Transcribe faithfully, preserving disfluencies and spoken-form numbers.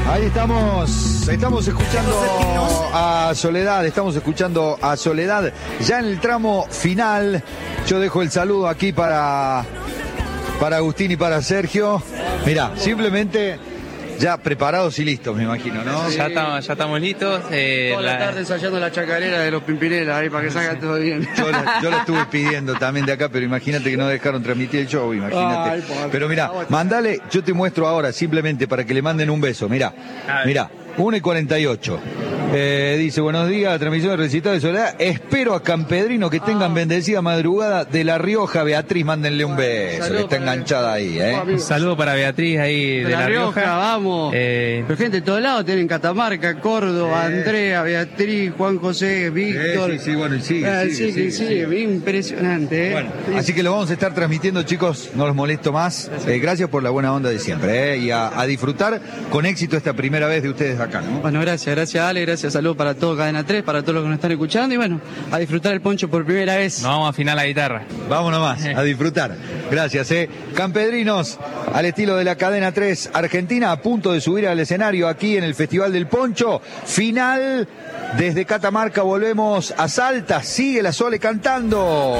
Ahí estamos, estamos escuchando a Soledad, estamos escuchando a Soledad ya en el tramo final. Yo dejo el saludo aquí para, para Agustín y para Sergio. Mirá, simplemente ya preparados y listos, me imagino, ¿no? Sí. Ya estamos, ya estamos listos. Eh, Toda la, la tarde ensayando la chacarera de los Pimpinelas ahí para que salga sí. todo bien. Yo la, yo la estuve pidiendo también de acá, pero imagínate que no dejaron transmitir el show, imagínate. Ay, pero mirá, mandale, yo te muestro ahora simplemente para que le manden un beso, mirá, mirá, una y cuarenta y ocho. Eh, dice, buenos días, transmisión de recital de Soledad. Espero a Campedrino que tengan ah. bendecida madrugada de La Rioja. Beatriz, mándenle un beso, Salud que está enganchada ahí, ¿eh? Un saludo para Beatriz ahí de, de La, la Rioja. Rioja. Vamos. Eh... Pero gente de todos lados tienen Catamarca, Córdoba, eh... Andrea, Beatriz, Juan José, Víctor. Eh, sí, sí, bueno, y sigue, ah, sigue, sigue, sigue, sigue, sigue. Impresionante, ¿eh? Bueno, sí. Así que lo vamos a estar transmitiendo, chicos, no los molesto más. Eh, gracias por la buena onda de siempre, ¿eh? Y a, a disfrutar con éxito esta primera vez de ustedes acá, ¿no? Bueno, gracias, gracias Ale, gracias, saludos para todo Cadena tres, para todos los que nos están escuchando y bueno, a disfrutar el poncho por primera vez. Nos vamos a afinar la guitarra. Vamos nomás, a disfrutar. Gracias, eh. Campedrinos, al estilo de la Cadena tres Argentina, a punto de subir al escenario aquí en el Festival del Poncho. Final, desde Catamarca volvemos a Salta, sigue la Sole cantando.